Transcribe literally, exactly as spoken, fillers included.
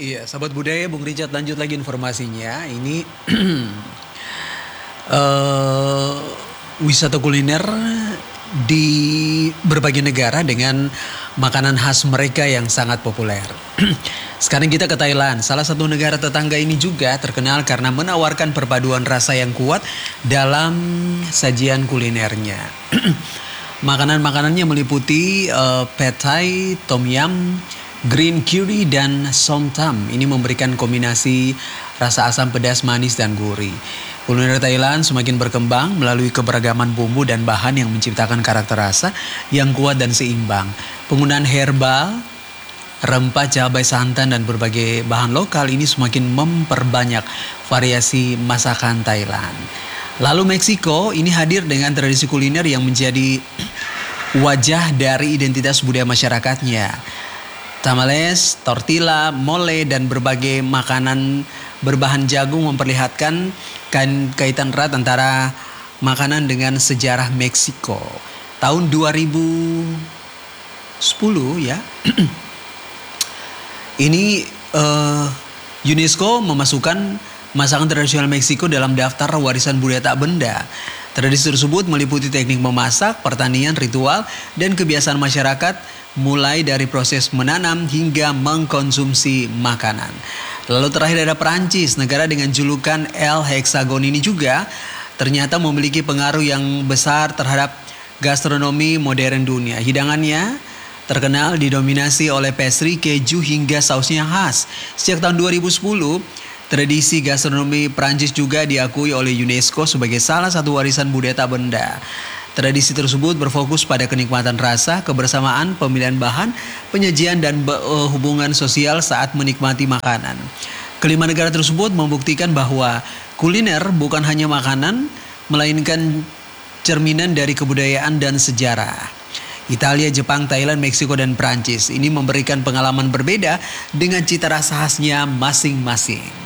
Iya, sahabat budaya, Bung Richard lanjut lagi informasinya. Ini eh wisata kuliner di berbagai negara dengan makanan khas mereka yang sangat populer. Sekarang kita ke Thailand. Salah satu negara tetangga ini juga terkenal karena menawarkan perpaduan rasa yang kuat dalam sajian kulinernya. Makanan-makanannya meliputi uh, pad thai, tom yum, green curry, dan som tam. Ini memberikan kombinasi rasa asam, pedas, manis, dan gurih. Kuliner Thailand semakin berkembang melalui keberagaman bumbu dan bahan yang menciptakan karakter rasa yang kuat dan seimbang. Penggunaan herbal, rempah, cabai, santan, dan berbagai bahan lokal ini semakin memperbanyak variasi masakan Thailand. Lalu Meksiko ini hadir dengan tradisi kuliner yang menjadi wajah dari identitas budaya masyarakatnya. Tamales, tortilla, mole, dan berbagai makanan berbahan jagung memperlihatkan kaitan erat antara makanan dengan sejarah Meksiko. Tahun dua ribu sepuluh ya. Ini uh, UNESCO memasukkan masakan tradisional Meksiko dalam daftar warisan budaya tak benda. Tradisi tersebut meliputi teknik memasak, pertanian, ritual, dan kebiasaan masyarakat mulai dari proses menanam hingga mengkonsumsi makanan. Lalu terakhir ada Perancis, negara dengan julukan El Hexagon ini juga ternyata memiliki pengaruh yang besar terhadap gastronomi modern dunia. Hidangannya terkenal didominasi oleh pastry, keju, hingga sausnya khas. Sejak tahun dua ribu sepuluh, tradisi gastronomi Prancis juga diakui oleh UNESCO sebagai salah satu warisan budaya tak benda. Tradisi tersebut berfokus pada kenikmatan rasa, kebersamaan, pemilihan bahan, penyajian, dan uh, hubungan sosial saat menikmati makanan. Kelima negara tersebut membuktikan bahwa kuliner bukan hanya makanan, melainkan cerminan dari kebudayaan dan sejarah. Italia, Jepang, Thailand, Meksiko, dan Prancis ini memberikan pengalaman berbeda dengan cita rasa khasnya masing-masing.